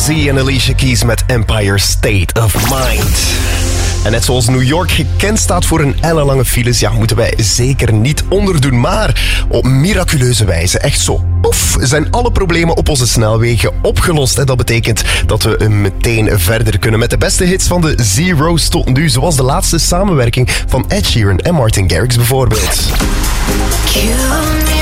Jay-Z en Alicia Keys met Empire State of Mind. En net zoals New York gekend staat voor een ellenlange files, moeten wij zeker niet onderdoen. Maar op miraculeuze wijze, echt zo poef, zijn alle problemen op onze snelwegen opgelost. En dat betekent dat we meteen verder kunnen met de beste hits van de Zero's tot nu. Zoals de laatste samenwerking van Ed Sheeran en Martin Garrix bijvoorbeeld.